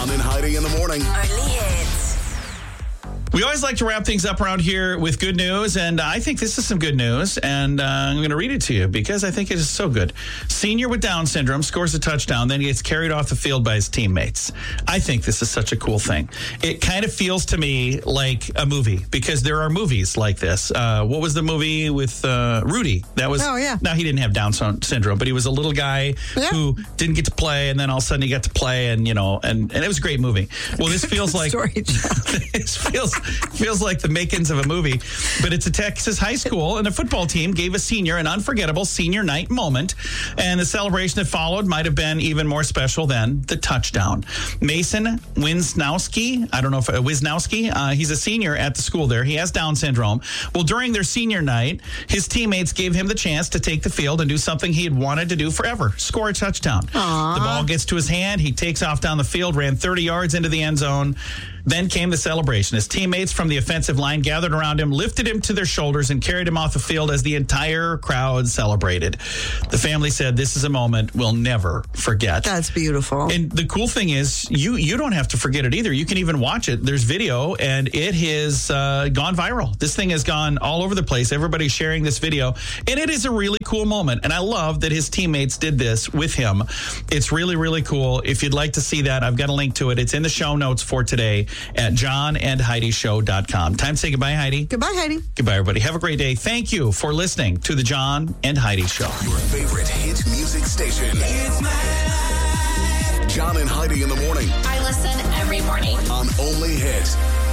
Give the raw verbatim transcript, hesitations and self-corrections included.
John and Heidi in the morning. Only hits. We always like to wrap things up around here with good news, and I think this is some good news, and uh, I'm going to read it to you because I think it is so good. Senior with Down syndrome scores a touchdown, then he gets carried off the field by his teammates. I think this is such a cool thing. It kind of feels to me like a movie because there are movies like this. Uh, what was the movie with uh, Rudy? That was. Oh, yeah. Now, he didn't have Down syndrome, but he was a little guy Yeah. who didn't get to play, and then all of a sudden he got to play, and, you know, and, and it was a great movie. Well, this feels like. Story, John. This feels feels like the makings of a movie, but it's a Texas high school, and the football team gave a senior an unforgettable senior night moment, and the celebration that followed might have been even more special than the touchdown. Mason Wisnowski, I don't know if uh, Wisnowski, uh, he's a senior at the school there. He has Down syndrome. Well, during their senior night, his teammates gave him the chance to take the field and do something he had wanted to do forever: score a touchdown. Aww. The ball gets to his hand. He takes off down the field, ran thirty yards into the end zone. Then came the celebration. His teammates from the offensive line gathered around him, lifted him to their shoulders, and carried him off the field as the entire crowd celebrated. The family said, "This is a moment we'll never forget." That's beautiful. And the cool thing is, you you don't have to forget it either. You can even watch it. There's video, and it has uh, gone viral. This thing has gone all over the place. Everybody's sharing this video, and it is a really cool moment. And I love that his teammates did this with him. It's really, really cool. If you'd like to see that, I've got a link to it. It's in the show notes for today at john and heidi show dot com. Time to say goodbye, Heidi. Goodbye, Heidi. Goodbye, everybody. Have a great day. Thank you for listening to the John and Heidi Show. Your favorite hit music station. It's my life. John and Heidi in the morning I listen every morning. on Only Hit.